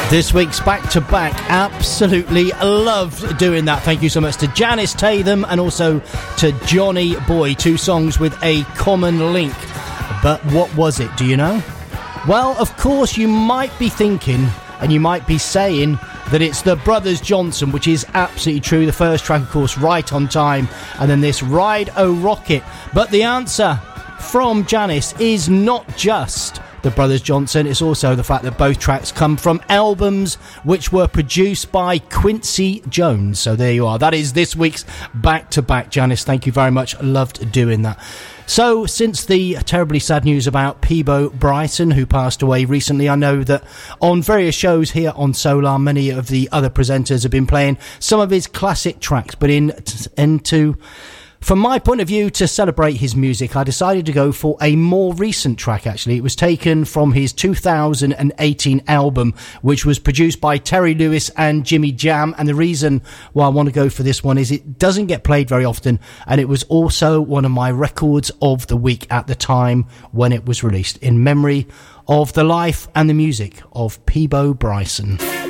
This week's back-to-back, absolutely loved doing that. Thank you so much to Janice Tatham and also to Johnny Boy, two songs with a common link. But what was it, do you know? Well, of course, you might be thinking and you might be saying that it's the Brothers Johnson, which is absolutely true. The first track, of course, Right on Time, and then this Ride O Rocket. But the answer from Janice is not just the Brothers Johnson, it's also the fact that both tracks come from albums which were produced by Quincy Jones. So there you are. That is this week's back-to-back. Janice, thank you very much. Loved doing that. So, since the terribly sad news about Peabo Bryson, who passed away recently, I know that on various shows here on Solar, many of the other presenters have been playing some of his classic tracks, but from my point of view, to celebrate his music, I decided to go for a more recent track, actually. It was taken from his 2018 album, which was produced by Terry Lewis and Jimmy Jam. And the reason why I want to go for this one is it doesn't get played very often. And it was also one of my records of the week at the time when it was released, in memory of the life and the music of Peabo Bryson.